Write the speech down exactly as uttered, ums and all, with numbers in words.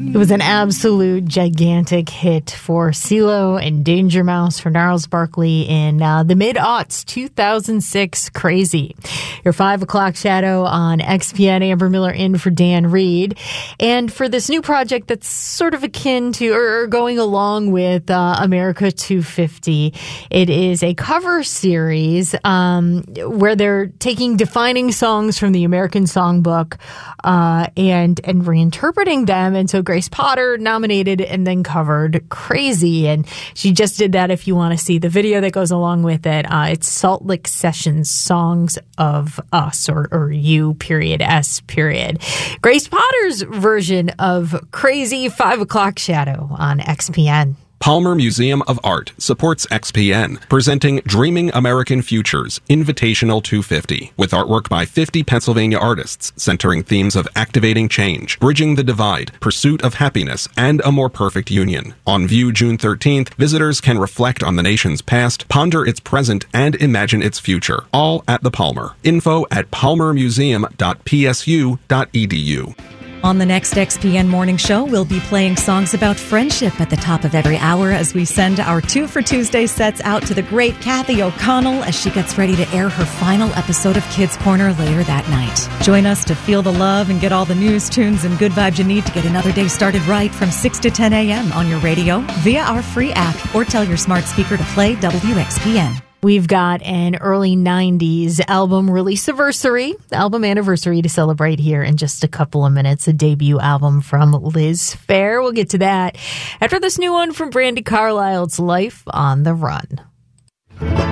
It was an absolute gigantic hit for CeeLo and Danger Mouse for Gnarls Barkley in uh, the mid-aughts, two thousand six, Crazy. Your five o'clock shadow on X P N, Amber Miller in for Dan Reed. And for this new project that's sort of akin to or going along with uh, America two fifty, it is a cover series um, where they're taking defining songs from the American Songbook uh, and, and reinterpreting them. And so Grace Potter nominated and then covered Crazy. And she just did that. If you want to see the video that goes along with it, uh, it's Salt Lick Sessions Songs of Us or, or You period S period. Grace Potter's version of Crazy, five o'clock shadow on X P N. Palmer Museum of Art supports X P N, presenting Dreaming American Futures Invitational two fifty, with artwork by fifty Pennsylvania artists centering themes of activating change, bridging the divide, pursuit of happiness, and a more perfect union. On view June thirteenth, visitors can reflect on the nation's past, ponder its present, and imagine its future, all at the Palmer. Info at palmer museum dot p s u dot e d u. On the next X P N Morning Show, we'll be playing songs about friendship at the top of every hour as we send our Two for Tuesday sets out to the great Kathy O'Connell as she gets ready to air her final episode of Kids Corner later that night. Join us to feel the love and get all the news, tunes, and good vibes you need to get another day started right from six to ten a.m. on your radio, via our free app, or tell your smart speaker to play W X P N. We've got an early nineties album release anniversary, album anniversary to celebrate here in just a couple of minutes. A debut album from Liz Phair. We'll get to that after this new one from Brandi Carlile. It's Life on the Run.